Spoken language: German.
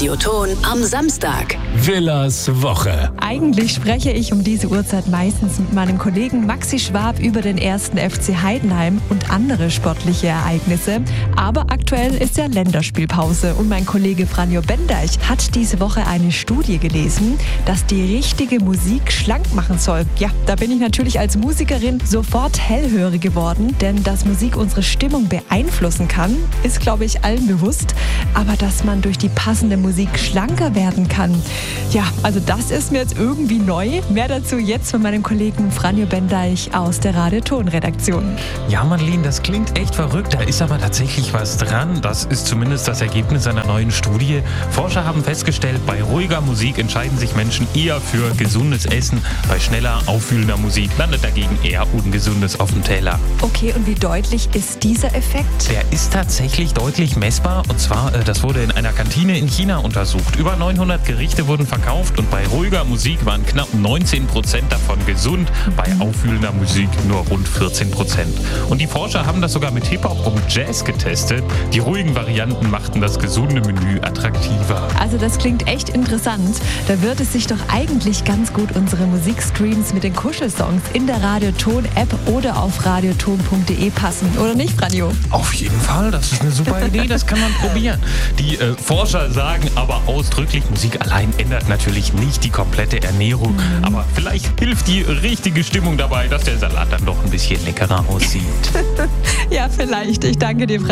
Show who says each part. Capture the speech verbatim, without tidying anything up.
Speaker 1: Radioton am Samstag.
Speaker 2: Willas Woche.
Speaker 3: Eigentlich spreche ich um diese Uhrzeit meistens mit meinem Kollegen Maxi Schwab über den ersten F C Heidenheim und andere sportliche Ereignisse. Aber aktuell ist ja Länderspielpause und mein Kollege Franjo Bendeich hat diese Woche eine Studie gelesen, dass die richtige Musik schlank machen soll. Ja, da bin ich natürlich als Musikerin sofort hellhörig geworden, denn dass Musik unsere Stimmung beeinflussen kann, ist, glaube ich, allen bewusst. Aber dass man durch die passende Musik schlanker werden kann, ja, also das ist mir jetzt irgendwie neu. Mehr dazu jetzt von meinem Kollegen Franjo Bendeich aus der Radioton-Redaktion.
Speaker 4: Ja, Madeleine, das klingt echt verrückt. Da ist aber tatsächlich was dran. Das ist zumindest das Ergebnis einer neuen Studie. Forscher haben festgestellt, bei ruhiger Musik entscheiden sich Menschen eher für gesundes Essen. Bei schneller, aufwühlender Musik landet dagegen eher Ungesundes auf dem Teller.
Speaker 3: Okay, und wie deutlich ist dieser Effekt?
Speaker 4: Der ist tatsächlich deutlich messbar. Und zwar, das wurde in einer Kantine in China untersucht. Über neunhundert Gerichte wurden verkauft und bei ruhiger Musik waren knapp neunzehn Prozent davon gesund. Bei aufwühlender Musik nur rund vierzehn Prozent. Und die Forscher haben das sogar mit Hip-Hop und Jazz getestet. Die ruhigen Varianten machten das gesunde Menü attraktiver.
Speaker 3: Also das klingt echt interessant. Da wird es sich doch eigentlich ganz gut unsere Musikstreams mit den Kuschelsongs in der Radioton-App oder auf radioton punkt de passen. Oder nicht, Franjo?
Speaker 4: Auf jeden Fall, das ist eine super Idee, das kann man probieren. Die äh, Forscher sagen aber ausdrücklich, Musik allein ändert natürlich nicht die komplette Ernährung. Mhm. Aber vielleicht hilft die richtige Stimmung dabei, dass der Salat dann doch ein bisschen leckerer aussieht.
Speaker 3: Ja, vielleicht. Ich danke dir, Franjo.